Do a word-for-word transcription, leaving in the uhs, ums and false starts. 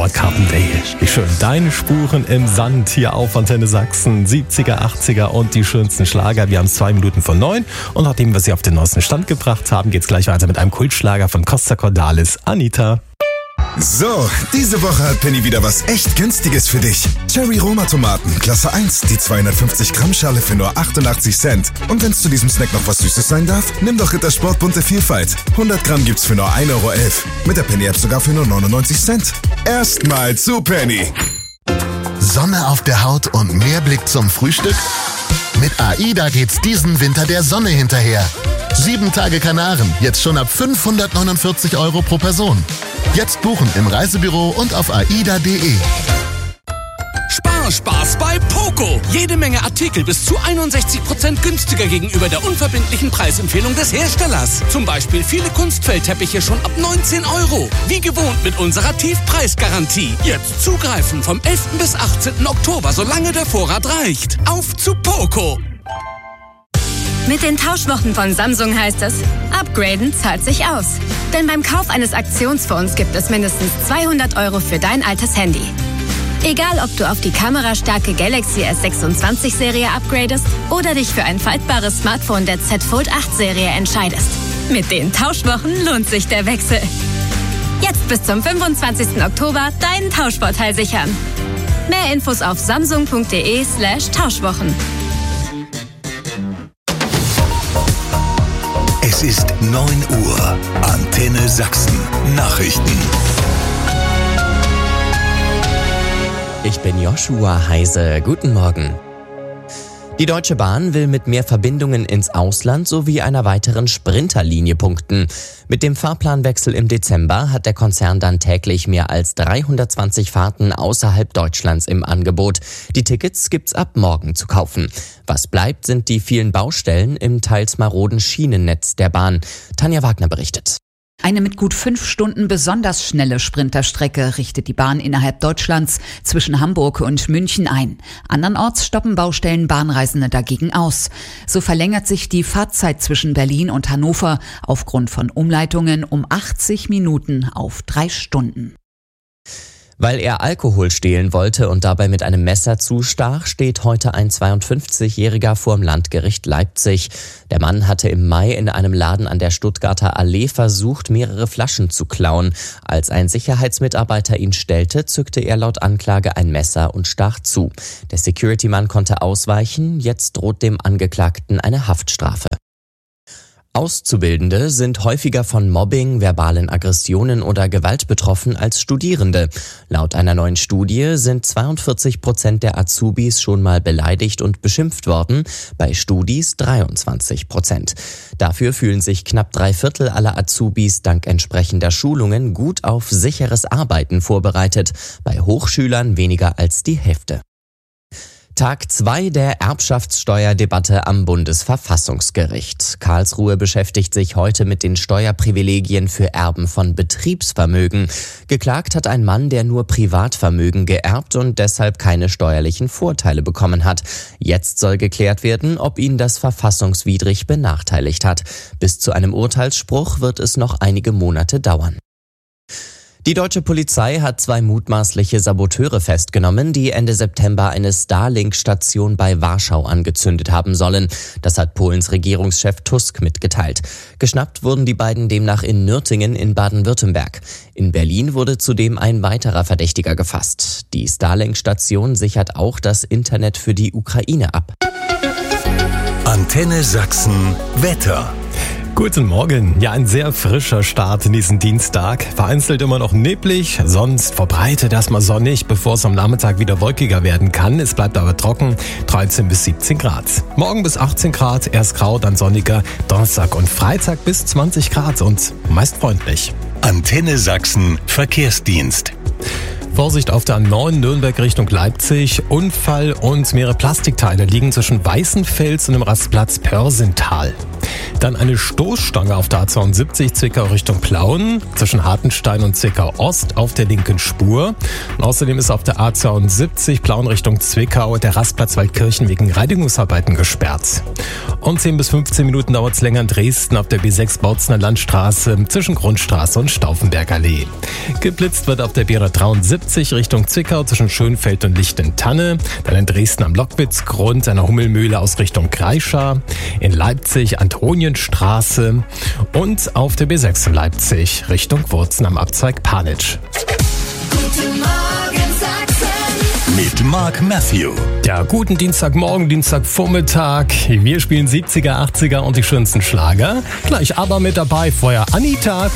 Dauerkarten-Day. Wie schön. Deine Spuren im Sand hier auf Antenne Sachsen. siebziger, achtziger und die schönsten Schlager. Wir haben zwei Minuten vor neun. Und nachdem wir sie auf den neuesten Stand gebracht haben, geht's gleich weiter mit einem Kultschlager von Costa Cordalis. Anita. So, diese Woche hat Penny wieder was echt Günstiges für dich. Cherry Roma Tomaten, Klasse eins, die zweihundertfünfzig Gramm Schale für nur achtundachtzig Cent. Und wenn es zu diesem Snack noch was Süßes sein darf, nimm doch Rittersport bunte Vielfalt. hundert Gramm gibt's für nur ein Euro elf. Mit der Penny App sogar für nur neunundneunzig Cent. Erstmal zu Penny. Sonne auf der Haut und mehr Blick zum Frühstück? Mit AIDA geht's diesen Winter der Sonne hinterher. Sieben Tage Kanaren, jetzt schon ab fünfhundertneunundvierzig Euro pro Person. Jetzt buchen im Reisebüro und auf aida punkt de. Sparspaß bei Poco. Jede Menge Artikel bis zu einundsechzig Prozent günstiger gegenüber der unverbindlichen Preisempfehlung des Herstellers. Zum Beispiel viele Kunstfeldteppiche schon ab neunzehn Euro. Wie gewohnt mit unserer Tiefpreisgarantie. Jetzt zugreifen vom elften bis achtzehnten Oktober, solange der Vorrat reicht. Auf zu Poco. Mit den Tauschwochen von Samsung heißt es, upgraden zahlt sich aus. Denn beim Kauf eines Aktionsphones gibt es mindestens zweihundert Euro für dein altes Handy. Egal, ob du auf die kamerastarke Galaxy S sechsundzwanzig Serie upgradest oder dich für ein faltbares Smartphone der Z Fold acht Serie entscheidest. Mit den Tauschwochen lohnt sich der Wechsel. Jetzt bis zum fünfundzwanzigsten Oktober deinen Tauschvorteil sichern. Mehr Infos auf samsung punkt de slash Tauschwochen. Es ist neun Uhr. Antenne Sachsen. Nachrichten. Ich bin Joshua Heise. Guten Morgen. Die Deutsche Bahn will mit mehr Verbindungen ins Ausland sowie einer weiteren Sprinterlinie punkten. Mit dem Fahrplanwechsel im Dezember hat der Konzern dann täglich mehr als dreihundertzwanzig Fahrten außerhalb Deutschlands im Angebot. Die Tickets gibt's ab morgen zu kaufen. Was bleibt, sind die vielen Baustellen im teils maroden Schienennetz der Bahn. Tanja Wagner berichtet. Eine mit gut fünf Stunden besonders schnelle Sprinterstrecke richtet die Bahn innerhalb Deutschlands zwischen Hamburg und München ein. Andernorts stoppen Baustellen Bahnreisende dagegen aus. So verlängert sich die Fahrzeit zwischen Berlin und Hannover aufgrund von Umleitungen um achtzig Minuten auf drei Stunden. Weil er Alkohol stehlen wollte und dabei mit einem Messer zustach, steht heute ein zweiundfünfzigjähriger vorm Landgericht Leipzig. Der Mann hatte im Mai in einem Laden an der Stuttgarter Allee versucht, mehrere Flaschen zu klauen. Als ein Sicherheitsmitarbeiter ihn stellte, zückte er laut Anklage ein Messer und stach zu. Der Security-Mann konnte ausweichen, jetzt droht dem Angeklagten eine Haftstrafe. Auszubildende sind häufiger von Mobbing, verbalen Aggressionen oder Gewalt betroffen als Studierende. Laut einer neuen Studie sind zweiundvierzig Prozent der Azubis schon mal beleidigt und beschimpft worden, bei Studis dreiundzwanzig Prozent. Dafür fühlen sich knapp drei Viertel aller Azubis dank entsprechender Schulungen gut auf sicheres Arbeiten vorbereitet, bei Hochschülern weniger als die Hälfte. Tag zwei der Erbschaftssteuerdebatte am Bundesverfassungsgericht. Karlsruhe beschäftigt sich heute mit den Steuerprivilegien für Erben von Betriebsvermögen. Geklagt hat ein Mann, der nur Privatvermögen geerbt und deshalb keine steuerlichen Vorteile bekommen hat. Jetzt soll geklärt werden, ob ihn das verfassungswidrig benachteiligt hat. Bis zu einem Urteilsspruch wird es noch einige Monate dauern. Die deutsche Polizei hat zwei mutmaßliche Saboteure festgenommen, die Ende September eine Starlink-Station bei Warschau angezündet haben sollen. Das hat Polens Regierungschef Tusk mitgeteilt. Geschnappt wurden die beiden demnach in Nürtingen in Baden-Württemberg. In Berlin wurde zudem ein weiterer Verdächtiger gefasst. Die Starlink-Station sichert auch das Internet für die Ukraine ab. Antenne Sachsen Wetter. Guten Morgen. Ja, ein sehr frischer Start in diesen Dienstag. Vereinzelt immer noch neblig, sonst verbreitet erstmal sonnig, bevor es am Nachmittag wieder wolkiger werden kann. Es bleibt aber trocken, dreizehn bis siebzehn Grad. Morgen bis achtzehn Grad, erst grau, dann sonniger. Donnerstag und Freitag bis zwanzig Grad und meist freundlich. Antenne Sachsen Verkehrsdienst. Vorsicht auf der A neun Nürnberg Richtung Leipzig. Unfall und mehrere Plastikteile liegen zwischen Weißenfels und dem Rastplatz Pörsental. Dann eine Stoßstange auf der A zweiundsiebzig Zwickau Richtung Plauen, zwischen Hartenstein und Zwickau Ost auf der linken Spur. Und außerdem ist auf der A zweiundsiebzig Plauen Richtung Zwickau der Rastplatz Waldkirchen wegen Reinigungsarbeiten gesperrt. Und zehn bis fünfzehn Minuten dauert es länger in Dresden auf der B sechs Bautzner Landstraße zwischen Grundstraße und Stauffenbergallee. Geblitzt wird auf der B hundertdreiundsiebzig Richtung Zwickau zwischen Schönfeld und Lichtentanne. Dann in Dresden am Lockwitzgrund, einer Hummelmühle aus Richtung Kreischa. In Leipzig Antonienstraße und auf der B sechs in Leipzig Richtung Wurzen am Abzweig Panitsch. Guten Morgen Sachsen. Mit Mark Matthew. Ja, guten Dienstagmorgen, Dienstagvormittag. Wir spielen siebziger, achtziger und die schönsten Schlager. Gleich aber mit dabei vorher Anita.